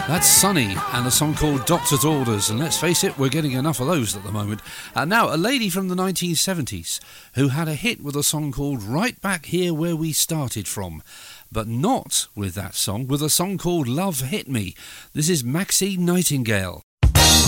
That's Sunny and a song called Doctor's Orders, and let's face it, we're getting enough of those at the moment. Now, a lady from the 1970s who had a hit with a song called Right Back Here Where We Started From, but not with that song, with a song called Love Hit Me. This is Maxine Nightingale.